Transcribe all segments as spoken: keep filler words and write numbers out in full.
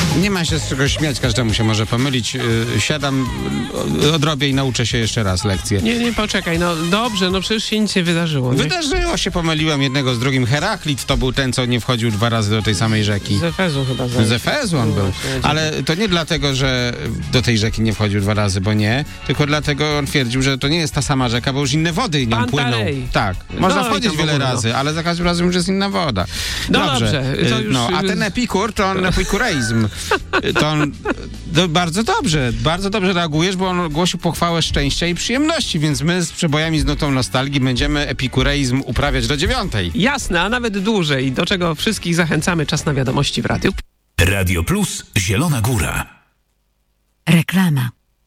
Nie ma się z czego śmiać, każdemu się może pomylić. Siadam, odrobię i nauczę się jeszcze raz lekcję. Nie, nie, poczekaj, no dobrze, no przecież się nic nie wydarzyło. Nie? Wydarzyło się, pomyliłem jednego z drugim. Heraklit to był ten, co nie wchodził dwa razy do tej samej rzeki. Z Efezu chyba. Zaraz. Z Efezu on był. Ale to nie dlatego, że do tej rzeki nie wchodził dwa razy, bo nie, tylko dlatego on twierdził, że to nie jest ta sama rzeka, bo już inne wody nią płyną. Tak, można no wchodzić wiele razy, no. ale za każdym razem już jest inna woda. No dobrze. dobrze to już... no, a ten epikur, to on epikureizm. To on to bardzo dobrze, bardzo dobrze reagujesz, bo on głosił pochwałę szczęścia i przyjemności, więc my z przebojami z nutą nostalgii będziemy epikureizm uprawiać do dziewiątej. Jasne, a nawet dłużej, do czego wszystkich zachęcamy. Czas na wiadomości w radiu. Radio Plus Zielona Góra. Reklama.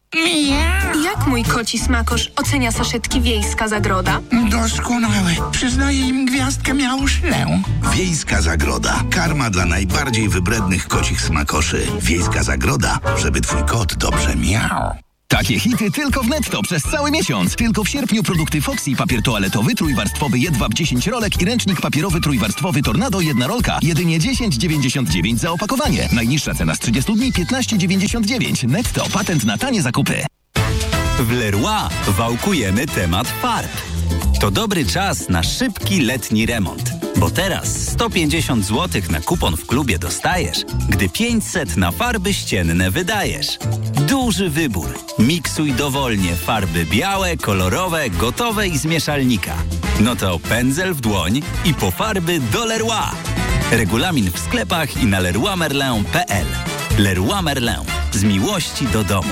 Jak mój koci smakosz ocenia saszetki Wiejska Zagroda? Doskonałe. Przyznaję im gwiazdkę miałuszlę. Wiejska Zagroda. Karma dla najbardziej wybrednych kocich smakoszy. Wiejska Zagroda, żeby twój kot dobrze miał. Takie hity tylko w Netto przez cały miesiąc. Tylko w sierpniu produkty Foxy, papier toaletowy, trójwarstwowy Jedwab dziesięć rolek i ręcznik papierowy trójwarstwowy Tornado jedna rolka. Jedynie dziesięć dziewięćdziesiąt dziewięć za opakowanie. Najniższa cena z trzydziestu dni piętnaście dziewięćdziesiąt dziewięć. Netto, patent na tanie zakupy. W Leroy wałkujemy temat farb. To dobry czas na szybki letni remont. Bo teraz sto pięćdziesiąt złotych na kupon w klubie dostajesz, gdy pięćset na farby ścienne wydajesz. Duży wybór. Miksuj dowolnie farby białe, kolorowe, gotowe i z mieszalnika. No to pędzel w dłoń i po farby do Leroy. Regulamin w sklepach i na leroy merlin kropka p l. Leroy Merlin. Z miłości do domu.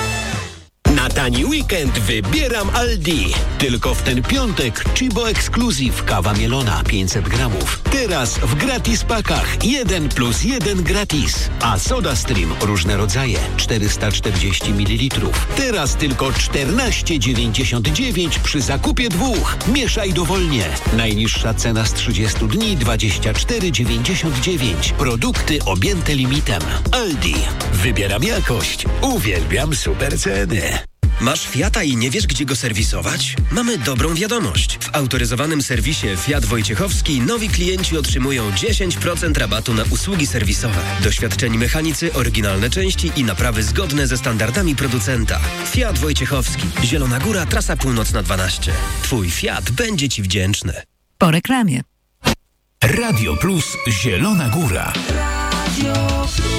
Na tani weekend wybieram Aldi. Tylko w ten piątek Chibo Exclusive kawa mielona pięćset gramów. Teraz w gratis pakach jeden plus jeden gratis. A Soda Stream różne rodzaje czterysta czterdzieści mililitrów. Teraz tylko czternaście dziewięćdziesiąt dziewięć przy zakupie dwóch. Mieszaj dowolnie. Najniższa cena z trzydziestu dni dwadzieścia cztery dziewięćdziesiąt dziewięć. Produkty objęte limitem. Aldi. Wybieram jakość. Uwielbiam super ceny. Masz Fiata i nie wiesz, gdzie go serwisować? Mamy dobrą wiadomość. W autoryzowanym serwisie Fiat Wojciechowski nowi klienci otrzymują dziesięć procent rabatu na usługi serwisowe. Doświadczeni mechanicy, oryginalne części i naprawy zgodne ze standardami producenta. Fiat Wojciechowski. Zielona Góra, trasa północna dwanaście. Twój Fiat będzie Ci wdzięczny. Po reklamie. Radio Plus Zielona Góra. Radio Plus.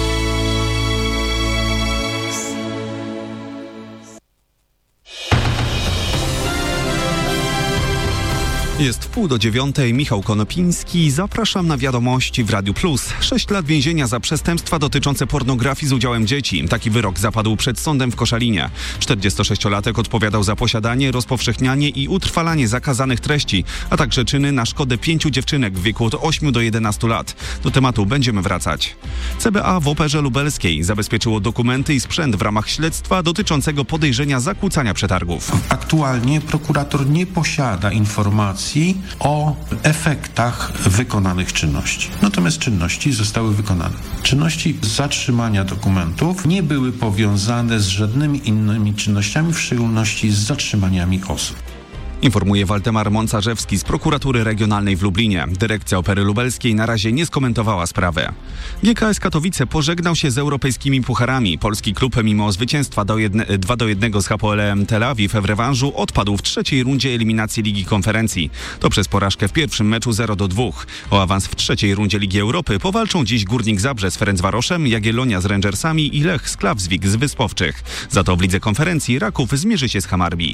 Jest wpół do dziewiątej, Michał Konopiński. Zapraszam na wiadomości w Radiu Plus. Sześć lat więzienia za przestępstwa dotyczące pornografii z udziałem dzieci. Taki wyrok zapadł przed sądem w Koszalinie. czterdziestosześciolatek odpowiadał za posiadanie, rozpowszechnianie i utrwalanie zakazanych treści, a także czyny na szkodę pięciu dziewczynek w wieku od ośmiu do jedenastu lat. Do tematu będziemy wracać. C B A w Operze Lubelskiej zabezpieczyło dokumenty i sprzęt w ramach śledztwa dotyczącego podejrzenia zakłócania przetargów. Aktualnie prokurator nie posiada informacji o efektach wykonanych czynności. Natomiast czynności zostały wykonane. Czynności zatrzymania dokumentów nie były powiązane z żadnymi innymi czynnościami, w szczególności z zatrzymaniami osób. Informuje Waldemar Moncarzewski z Prokuratury Regionalnej w Lublinie. Dyrekcja Opery Lubelskiej na razie nie skomentowała sprawy. G K S Katowice pożegnał się z europejskimi pucharami. Polski klub mimo zwycięstwa do jedne, dwa do jednego z H P L em Tel Awiw w rewanżu odpadł w trzeciej rundzie eliminacji Ligi Konferencji. To przez porażkę w pierwszym meczu zero do dwóch. O awans w trzeciej rundzie Ligi Europy powalczą dziś Górnik Zabrze z Ferencvaroszem, Jagiellonia z Rangersami i Lech Skławswik z Wyspowczych. Za to w Lidze Konferencji Raków zmierzy się z Hammarby.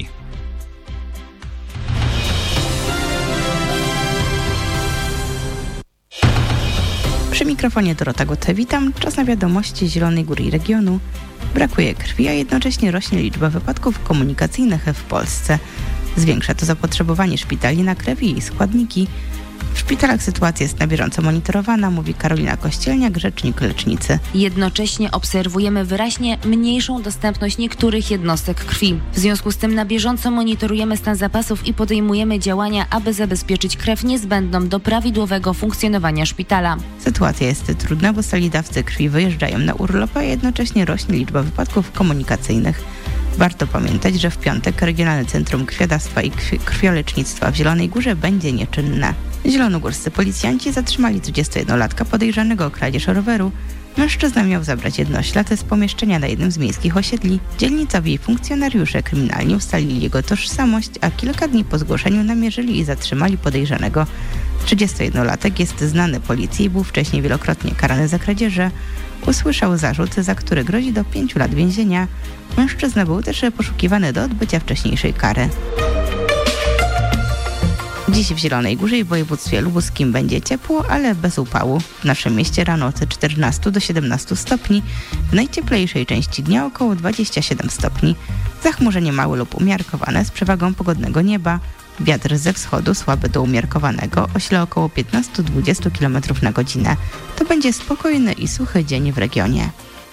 Przy mikrofonie Dorota Gotę, witam. Czas na wiadomości Zielonej Góry i regionu. Brakuje krwi, a jednocześnie rośnie liczba wypadków komunikacyjnych w Polsce. Zwiększa to zapotrzebowanie szpitali na krew i jej składniki. W szpitalach sytuacja jest na bieżąco monitorowana, mówi Karolina Kościelniak, rzecznik lecznicy. Jednocześnie obserwujemy wyraźnie mniejszą dostępność niektórych jednostek krwi. W związku z tym na bieżąco monitorujemy stan zapasów i podejmujemy działania, aby zabezpieczyć krew niezbędną do prawidłowego funkcjonowania szpitala. Sytuacja jest trudna, bo stali dawcy krwi wyjeżdżają na urlop, a jednocześnie rośnie liczba wypadków komunikacyjnych. Warto pamiętać, że w piątek Regionalne Centrum Krwiodawstwa i Krwiolecznictwa w Zielonej Górze będzie nieczynne. Zielonogórscy policjanci zatrzymali dwudziestojednolatka podejrzanego o kradzież roweru Mężczyzna miał zabrać jednoślad z pomieszczenia na jednym z miejskich osiedli. Dzielnicowi i funkcjonariusze kryminalni ustalili jego tożsamość, a kilka dni po zgłoszeniu namierzyli i zatrzymali podejrzanego. trzydziestojednolatek jest znany policji i był wcześniej wielokrotnie karany za kradzieże. Usłyszał zarzut, za który grozi do pięciu lat więzienia. Mężczyzna był też poszukiwany do odbycia wcześniejszej kary. Dziś w Zielonej Górze i w województwie lubuskim będzie ciepło, ale bez upału. W naszym mieście rano od czternastu do siedemnastu stopni, w najcieplejszej części dnia około dwadzieścia siedem stopni. Zachmurzenie małe lub umiarkowane z przewagą pogodnego nieba. Wiatr ze wschodu słaby do umiarkowanego, ośle około piętnaście do dwudziestu kilometrów na godzinę. To będzie spokojny i suchy dzień w regionie.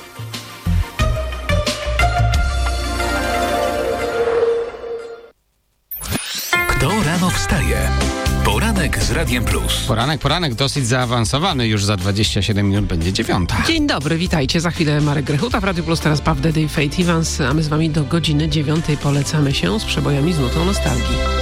Kto rano wstaje? Poranek z Radiem Plus. Poranek, poranek dosyć zaawansowany. Już za dwadzieścia siedem minut będzie dziewiąta. Dzień dobry, witajcie. Za chwilę Marek Grechuta w Radiu Plus, teraz Puff Daddy i Faith Evans, a my z wami do godziny dziewiątej polecamy się z przebojami z nutą nostalgii.